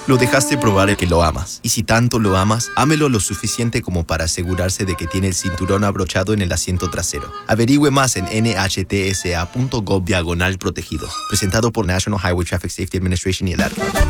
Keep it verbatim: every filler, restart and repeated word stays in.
Lo dejaste probar el que lo amas. Y si tanto lo amas, ámelo lo suficiente como para asegurarse de que tiene el cinturón abrochado en el asiento trasero. Averigüe más en N H T S A punto gov diagonal protegidos. Presentado por National Highway Traffic Safety Administration y el A R C.